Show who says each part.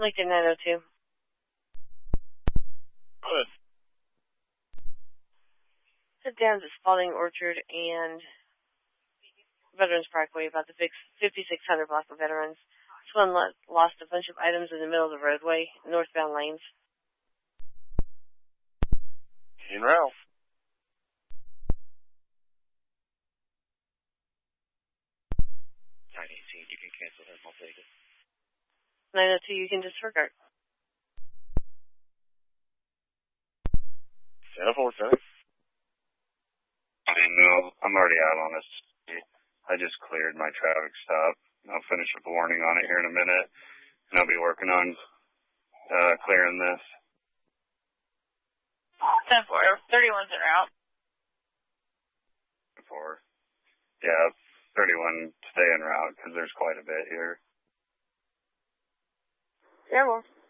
Speaker 1: Lincoln 902.
Speaker 2: Good.
Speaker 1: Head down to Spalding Orchard and Veterans Parkway, about the 5600 block of Veterans. Someone lost a bunch of items in the middle of the roadway, northbound lanes.
Speaker 2: En route.
Speaker 3: 918, you can cancel him. I'll take it.
Speaker 1: 902, you can disregard.
Speaker 2: 10-4, sir.
Speaker 4: No, I'm already out on this. I just cleared my traffic stop. I'll finish a warning on it here in a minute, and I'll be working on clearing this.
Speaker 5: 10-4, 31's en route.
Speaker 4: 4. Yeah, 31 stay en route because there's quite a bit here.
Speaker 1: Yeah, well.